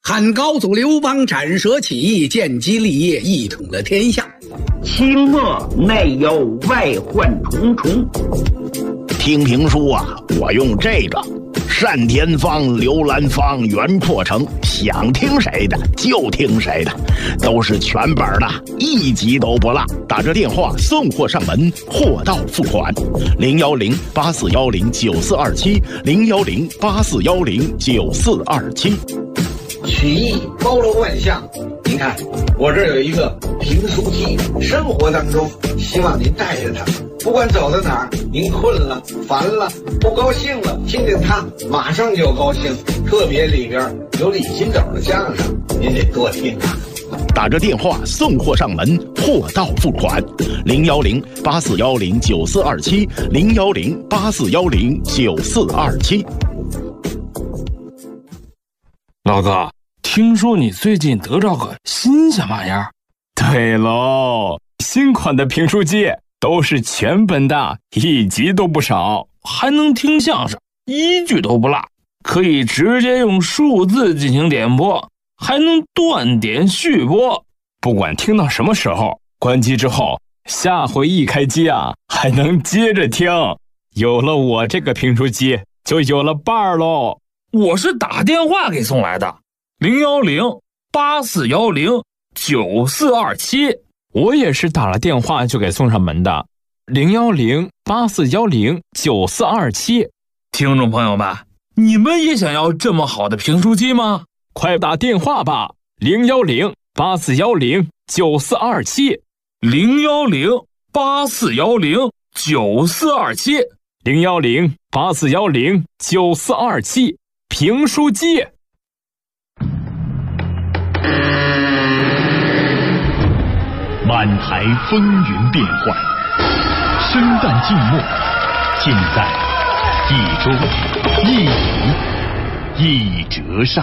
汉高祖刘邦斩蛇起义，建基立业，一统了天下。 清末内忧外患重重。 听评书啊，我用这个单田芳、刘兰芳、袁阔成，想听谁的就听谁的，都是全本的，一集都不落。打着电话送货上门，货到付款。010-8410-9427，010-8410-9427。 曲艺包罗万象，您看我这儿有一个评书机，生活当中希望您带着它，不管走到哪儿，您困了、烦了、不高兴了，听见它马上就高兴。特别里边有李金斗的相声，您得多听啊。 打着电话送货上门，货到付款。010-8410-9427，010-8410-9427。 老哥，听说你最近得着个新鲜玩意儿？ 对喽，新款的评书机都是全本的，一集都不少， 还能听相声，一句都不落，可以直接用数字进行点播，还能断点续播。 不管听到什么时候，关机之后，下回一开机啊，还能接着听。有了我这个评书机，就有了伴儿喽。 我是打电话给送来的，010-8410-9427。 我也是打了电话就给送上门的，010-8410-9427。 听众朋友们，你们也想要这么好的评书机吗？ 快打电话吧，010-8410-9427。 010-8410-9427。 010-8410-9427。评书机。 满台风云变幻，生旦净末，尽在一桌一饮一折扇。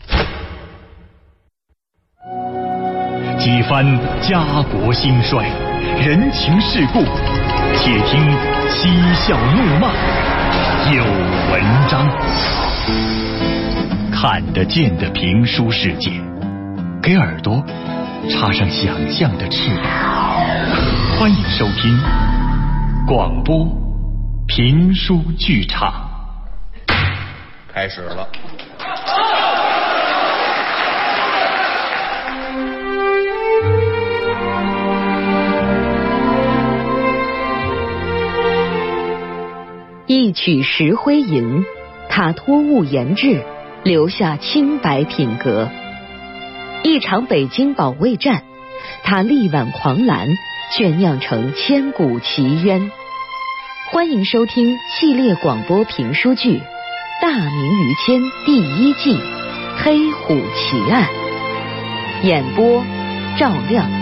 几番家国兴衰，人情世故，且听嬉笑怒骂，有文章。看得见的评书世界，给耳朵插上想象的翅膀。欢迎收听广播评书剧场。 开始了。 一曲石灰吟，他托物言志，留下清白品格。一场北京保卫战，他力挽狂澜，却酿成千古奇冤。欢迎收听系列广播评书剧《大明于谦》第1季《黑虎奇案》，演播赵亮。